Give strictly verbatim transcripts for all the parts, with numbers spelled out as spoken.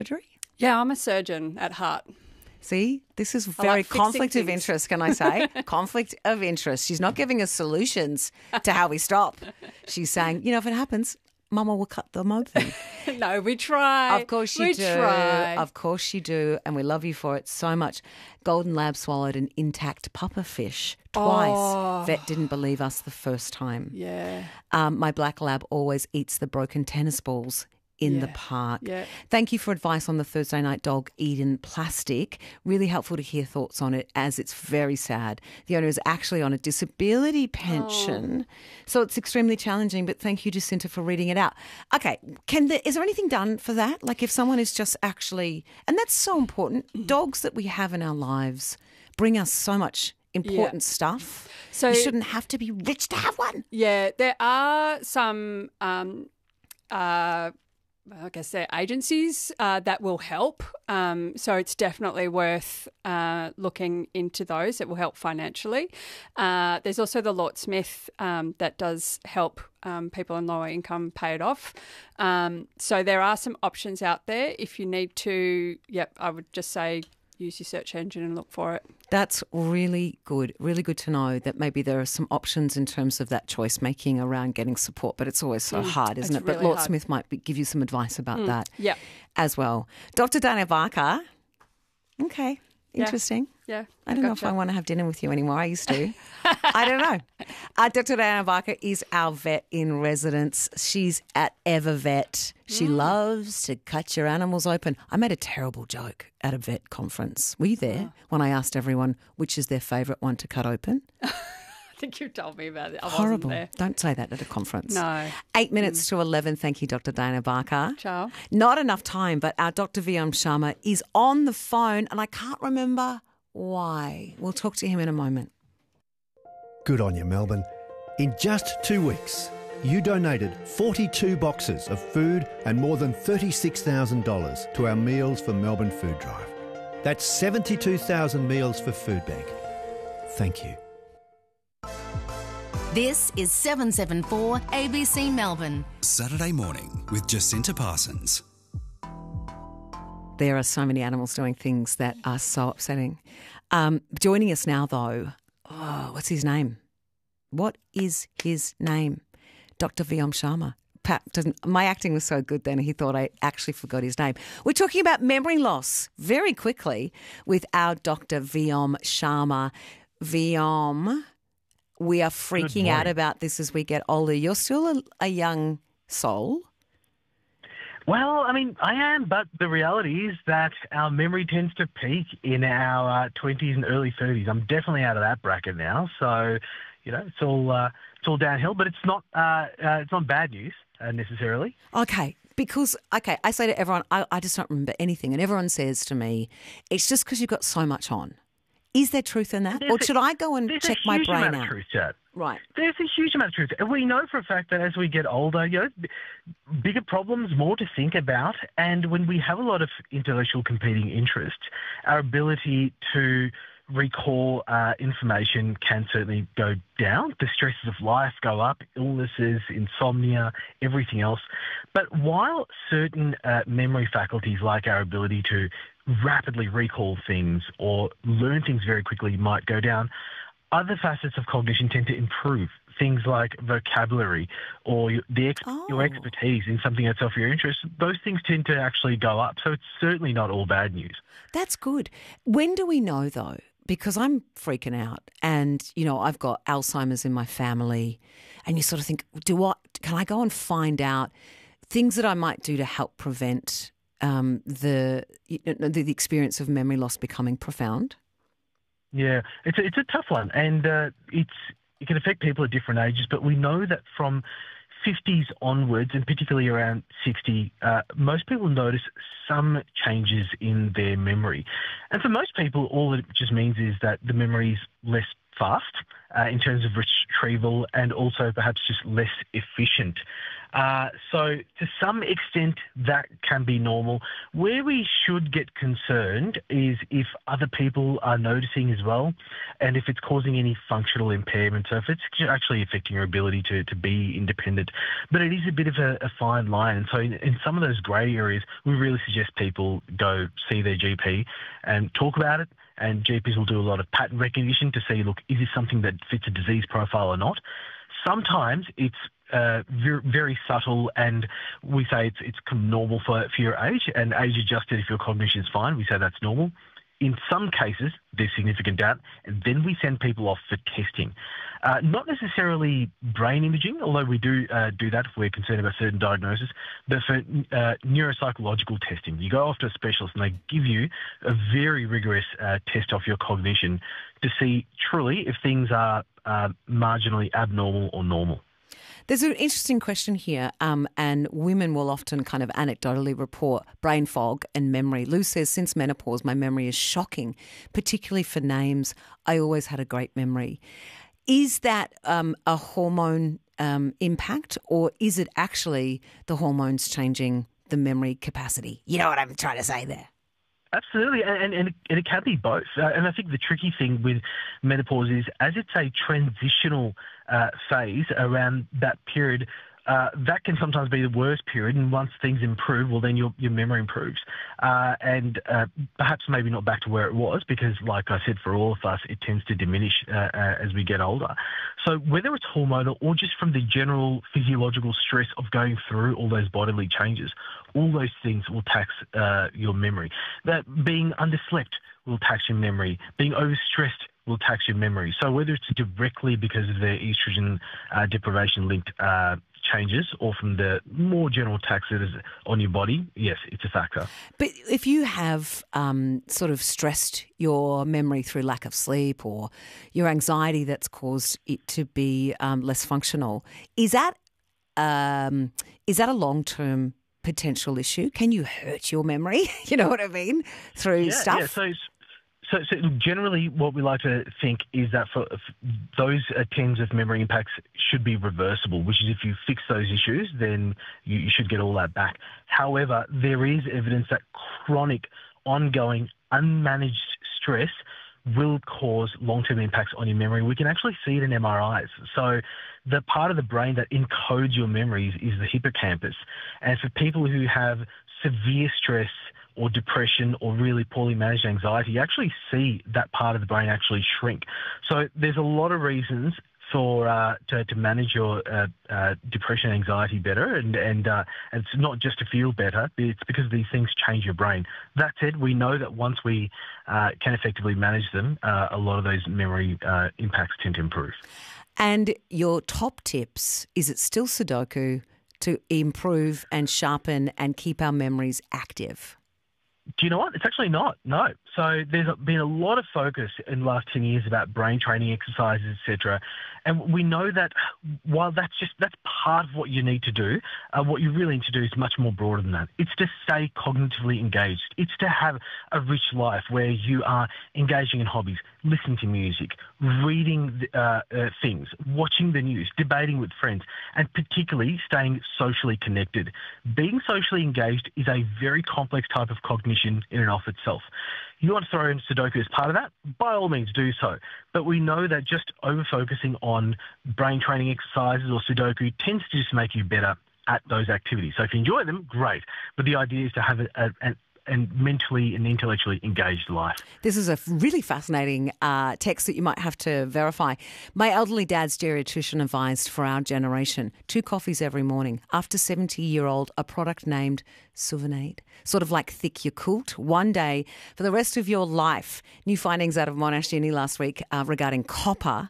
surgery? Yeah, I'm a surgeon at heart. See, this is I very like fixing conflict of things. interest, can I say? Conflict of interest. She's not giving us solutions to how we stop. She's saying, you know, if it happens, Mama will cut them open. No, we try. Of course you we do. Try. Of course you do. And we love you for it so much. Golden Lab swallowed an intact puffer fish twice. Oh. Vet didn't believe us the first time. Yeah. Um, my black lab always eats the broken tennis balls in the Yeah. park. Yeah. Thank you for advice on the Thursday night dog Eden plastic. Really helpful to hear thoughts on it, as it's very sad. The owner is actually on a disability pension, Oh. so it's extremely challenging, but thank you, Jacinta, for reading it out. Okay, can the, is there anything done for that? Like if someone is just actually, and that's so important, dogs that we have in our lives bring us so much important stuff. So- you shouldn't have to be rich to have one. Yeah, there are some, um, uh, I guess they're agencies uh, that will help. Um, so it's definitely worth uh, looking into those. It will help financially. Uh, there's also the Lort Smith um, that does help um, people on lower income pay it off. Um, so there are some options out there. If you need to, yep, I would just say use your search engine and look for it. That's really good. Really good to know that maybe there are some options in terms of that choice making around getting support, but it's always so Mm, hard, isn't it's it? But really Lord hard. Smith might be, give you some advice about that Yep. as well. Doctor Dana Barker. Okay. Yeah. Interesting. Yeah. I don't know if gotcha. I want to have dinner with you anymore. I used to. I don't know. Uh, Doctor Diana Barker is our vet in residence. She's at EverVet. She Mm. loves to cut your animals open. I made a terrible joke at a vet conference. Were you there when I asked everyone which is their favourite one to cut open? I think you told me about it. I Horrible. wasn't there. Don't say that at a conference. No. Eight minutes to eleven. Thank you, Doctor Diana Barker. Ciao. Not enough time, but our Doctor Viom Sharma is on the phone and I can't remember why. We'll talk to him in a moment. Good on you, Melbourne. In just two weeks, you donated forty-two boxes of food and more than thirty-six thousand dollars to our Meals for Melbourne food drive. That's seventy-two thousand meals for Food Bank. Thank you. This is seven seventy-four A B C Melbourne. Saturday morning with Jacinta Parsons. There are so many animals doing things that are so upsetting. Um, joining us now, though, oh, what's his name? What is his name? Doctor Viom Sharma. Pat doesn't. My acting was so good then, he thought I actually forgot his name. We're talking about memory loss very quickly with our Doctor Viom Sharma. Viom, we are freaking out about this as we get older. You're still a, a young soul. Well, I mean, I am, but the reality is that our memory tends to peak in our uh, twenties and early thirties. I'm definitely out of that bracket now, so you know, it's all uh, it's all downhill. But it's not uh, uh, it's not bad news uh, necessarily. Okay, because, okay, I say to everyone, I, I just don't remember anything, and everyone says to me, it's just because you've got so much on. Is there truth in that? There's Or a- should I go and There's check a my huge brain amount of out? truth to that. Right. There's a huge amount of truth. And we know for a fact that as we get older, you know, b- bigger problems, more to think about. And when we have a lot of intellectual competing interests, our ability to recall uh, information can certainly go down. The stresses of life go up, illnesses, insomnia, everything else. But while certain uh, memory faculties, like our ability to rapidly recall things or learn things very quickly, might go down, other facets of cognition tend to improve. Things like vocabulary or your, the ex- Oh. your expertise in something that's of your interest, those things tend to actually go up. So it's certainly not all bad news. That's good. When do we know, though? Because I'm freaking out and, you know, I've got Alzheimer's in my family and you sort of think, do I, can I go and find out things that I might do to help prevent um, the, you know, the the experience of memory loss becoming profound? Yeah, it's a, it's a tough one, and uh, it's it can affect people at different ages. But we know that from fifties onwards, and particularly around sixty, uh, most people notice some changes in their memory. And for most people, all it just means is that the memory is less fast uh, in terms of retrieval and also perhaps just less efficient. Uh, so to some extent that can be normal. Where we should get concerned is if other people are noticing as well and if it's causing any functional impairment, so if it's actually affecting your ability to, to be independent. But it is a bit of a, a fine line, and so in, in some of those grey areas we really suggest people go see their G P and talk about it. And G Ps will do a lot of pattern recognition to see, look, is this something that fits a disease profile or not? Sometimes it's uh, very, very subtle, and we say it's it's normal for, for your age, and age adjusted if your cognition is fine, we say that's normal. In some cases, there's significant doubt, and then we send people off for testing. Uh, not necessarily brain imaging, although we do uh, do that if we're concerned about certain diagnoses, but for uh, neuropsychological testing. You go off to a specialist and they give you a very rigorous uh, test of your cognition to see truly if things are uh, marginally abnormal or normal. There's an interesting question here, um, and women will often kind of anecdotally report brain fog and memory. Lou says, since menopause, my memory is shocking, particularly for names. I always had a great memory. Is that um, a hormone um, impact, or is it actually the hormones changing the memory capacity? You know what I'm trying to say there? Absolutely, and, and, and it can be both. Uh, and I think the tricky thing with menopause is, as it's a transitional uh, phase around that period, uh, that can sometimes be the worst period. And once things improve, well, then your, your memory improves. Uh, and uh, perhaps maybe not back to where it was, because, like I said, for all of us, it tends to diminish uh, uh, as we get older. So whether it's hormonal or just from the general physiological stress of going through all those bodily changes, all those things will tax uh, your memory. That being underslept will tax your memory. Being overstressed will tax your memory. So whether it's directly because of the estrogen uh, deprivation-linked uh, changes or from the more general tax that is on your body, yes, it's a factor. But if you have um, sort of stressed your memory through lack of sleep or your anxiety that's caused it to be um, less functional, is that um, is that a long-term potential issue? Can you hurt your memory? You know what I mean? Through yeah, stuff? Yeah, so, so, so generally what we like to think is that for, for those uh, tens of memory impacts should be reversible, which is if you fix those issues, then you, you should get all that back. However, there is evidence that chronic, ongoing, unmanaged stress will cause long-term impacts on your memory. We can actually see it in M R Is. So the part of the brain that encodes your memories is the hippocampus. And for people who have severe stress or depression or really poorly managed anxiety, you actually see that part of the brain actually shrink. So there's a lot of reasons for uh, to, to manage your uh, uh, depression and anxiety better, and and, uh, and it's not just to feel better, it's because these things change your brain. That said, we know that once we uh, can effectively manage them, uh, a lot of those memory uh, impacts tend to improve. And your top tips, is it still Sudoku to improve and sharpen and keep our memories active? Do you know what? It's actually not, no. So there's been a lot of focus in the last ten years about brain training exercises, et cetera. And we know that while that's just, that's part of what you need to do, uh, what you really need to do is much more broader than that. It's to stay cognitively engaged. It's to have a rich life where you are engaging in hobbies, listening to music, reading uh, uh, things, watching the news, debating with friends, and particularly staying socially connected. Being socially engaged is a very complex type of cognition in and of itself. You want to throw in Sudoku as part of that? By all means, do so. But we know that just over-focusing on brain training exercises or Sudoku tends to just make you better at those activities. So if you enjoy them, great. But the idea is to have a, a, an and mentally and intellectually engaged life. This is a really fascinating uh, text that you might have to verify. My elderly dad's geriatrician advised for our generation, two coffees every morning. After seventy-year-old, a product named Souvenade, sort of like Thick Yakult, one day for the rest of your life. New findings out of Monash Uni last week uh, regarding copper.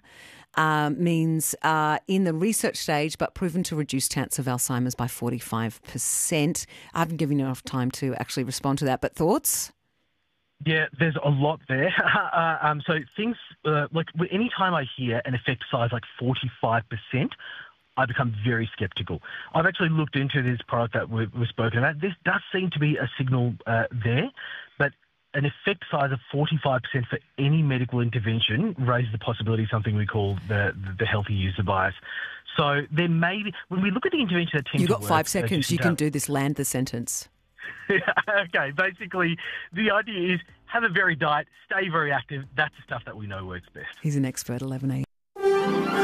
Um, means uh, in the research stage, but proven to reduce chance of Alzheimer's by forty-five percent. I haven't given you enough time to actually respond to that, but thoughts? Yeah, there's a lot there. uh, um, so things uh, like any time I hear an effect size like forty-five percent, I become very sceptical. I've actually looked into this product that we've, we've spoken about. This does seem to be a signal uh, there, but an effect size of forty-five percent for any medical intervention raises the possibility of something we call the, the healthy user bias. So there may be, when we look at the intervention that tends You've to got work, five uh, seconds. just You in can terms- do this. Land the sentence. Okay, basically, the idea is have a varied diet, stay very active. That's the stuff that we know works best. He's an expert, eleven a m